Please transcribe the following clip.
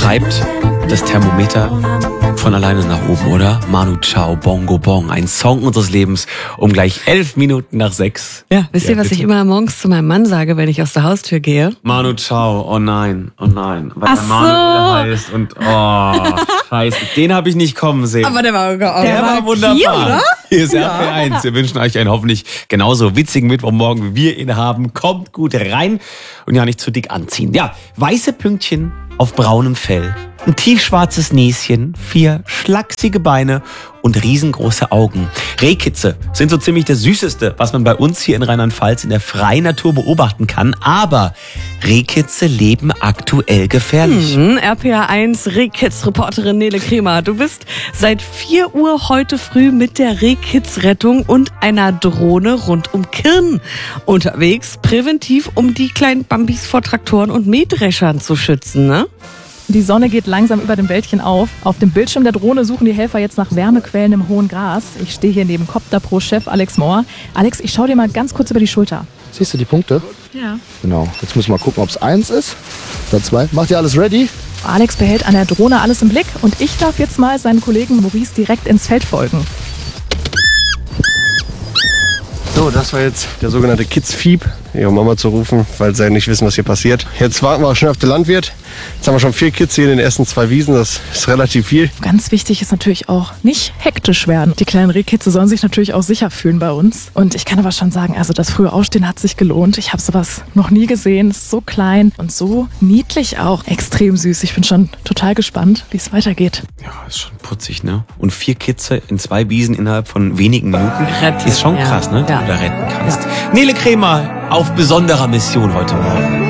treibt das Thermometer von alleine nach oben, oder? Manu Chao, Bongo Bong, ein Song unseres Lebens um gleich 11 Minuten nach 6. Ja, wisst ihr, was ich immer morgens zu meinem Mann sage, wenn ich aus der Haustür gehe? Manu Chao, oh nein, weil Ach der Manuel heißt und scheiße, den habe ich nicht kommen sehen. Aber der war wunderbar. hier, oder? Hier ist RP1. Wir wünschen euch einen hoffentlich genauso witzigen Mittwochmorgen, wie wir ihn haben. Kommt gut rein und ja nicht zu dick anziehen. Ja, weiße Pünktchen auf braunem Fell, ein tiefschwarzes Näschen, 4 schlachsige Beine und riesengroße Augen. Rehkitze sind so ziemlich das Süßeste, was man bei uns hier in Rheinland-Pfalz in der freien Natur beobachten kann. Aber Rehkitze leben aktuell gefährlich. RPA1 Rehkitz-Reporterin Nele Kremer. Du bist seit 4 Uhr heute früh mit der Rehkitz-Rettung und einer Drohne rund um Kirn unterwegs, präventiv, um die kleinen Bambis vor Traktoren und Mähdreschern zu schützen, ne? Die Sonne geht langsam über dem Wäldchen auf. Auf dem Bildschirm der Drohne suchen die Helfer jetzt nach Wärmequellen im hohen Gras. Ich stehe hier neben Copter-Pro-Chef Alex Mohr. Alex, ich schaue dir mal ganz kurz über die Schulter. Siehst du die Punkte? Ja. Genau. Jetzt müssen wir mal gucken, ob es 1 ist oder 2. Macht ihr alles ready? Alex behält an der Drohne alles im Blick und ich darf jetzt mal seinen Kollegen Maurice direkt ins Feld folgen. So, das war jetzt der sogenannte Kids-Fieb, ihre Mama zu rufen, weil sie ja nicht wissen, was hier passiert. Jetzt warten wir auch schnell auf den Landwirt. Jetzt haben wir schon 4 Kids hier in den ersten 2 Wiesen, das ist relativ viel. Ganz wichtig ist natürlich auch, nicht hektisch werden. Die kleinen Rehkitze sollen sich natürlich auch sicher fühlen bei uns. Und ich kann aber schon sagen, also das frühe Aufstehen hat sich gelohnt. Ich habe sowas noch nie gesehen. Es ist so klein und so niedlich auch. Extrem süß. Ich bin schon total gespannt, wie es weitergeht. Ja, ist schon putzig, ne? Und 4 Kitze in 2 Wiesen innerhalb von wenigen Minuten. Retten. Ist schon Ja. krass, ne? Ja. Du da retten kannst. Nele Kremer auf besonderer Mission heute Morgen.